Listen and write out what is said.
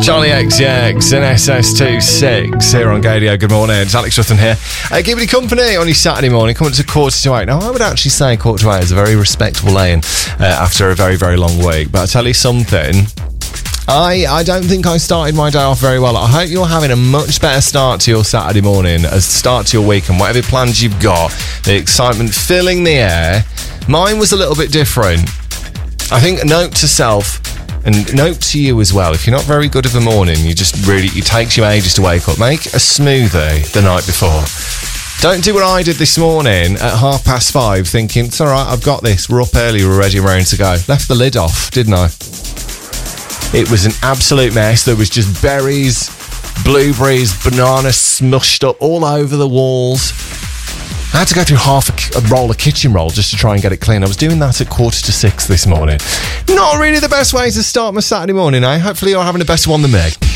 Charlie XCX and SS26 here on Gadio. Good morning, it's Alex Rutten here. Giving you company on your Saturday morning, coming to 7:45. Now, I would actually say 7:45 is a very respectable laying after a very, very long week. But I'll tell you something, I don't think I started my day off very well. I hope you're having a much better start to your Saturday morning, a start to your week, and whatever plans you've got, the excitement filling the air. Mine was a little bit different. I think note to self, and note to you as well, if you're not very good of a morning, it takes you ages to wake up, make a smoothie the night before. Don't do what I did this morning at 5:30 thinking, it's alright, I've got this, we're up early, we're ready and raring to go. Left the lid off, didn't I? It was an absolute mess. There was just berries, blueberries, bananas smushed up all over the walls. I had to go through half a roll of kitchen roll just to try and get it clean. I was doing that at 5:45 this morning. Not really the best way to start my Saturday morning, eh? Hopefully you're having a better one than me.